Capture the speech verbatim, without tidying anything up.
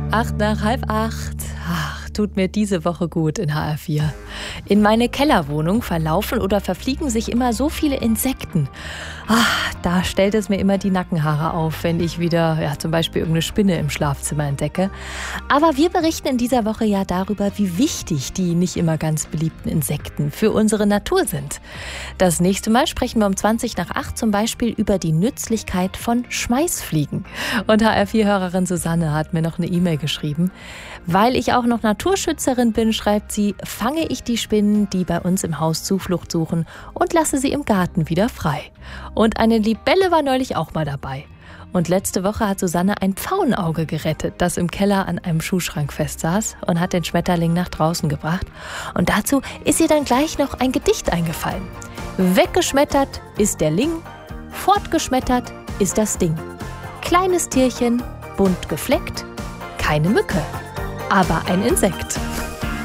Acht nach halb acht. Ach, tut mir diese Woche gut in H R vier. In meine Kellerwohnung verlaufen oder verfliegen sich immer so viele Insekten. Ach, da stellt es mir immer die Nackenhaare auf, wenn ich wieder ja, zum Beispiel irgendeine Spinne im Schlafzimmer entdecke. Aber wir berichten in dieser Woche ja darüber, wie wichtig die nicht immer ganz beliebten Insekten für unsere Natur sind. Das nächste Mal sprechen wir um zwanzig nach acht zum Beispiel über die Nützlichkeit von Schmeißfliegen. Und H R vier-Hörerin Susanne hat mir noch eine E-Mail geschrieben. Weil ich auch noch Naturschützerin bin, schreibt sie, fange ich die Spinnen, die bei uns im Haus Zuflucht suchen, und lasse sie im Garten wieder frei. Und eine Libelle war neulich auch mal dabei. Und letzte Woche hat Susanne ein Pfauenauge gerettet, das im Keller an einem Schuhschrank festsaß, und hat den Schmetterling nach draußen gebracht. Und dazu ist ihr dann gleich noch ein Gedicht eingefallen. Weggeschmettert ist der Ling, fortgeschmettert ist das Ding. Kleines Tierchen, bunt gefleckt, keine Mücke, aber ein Insekt.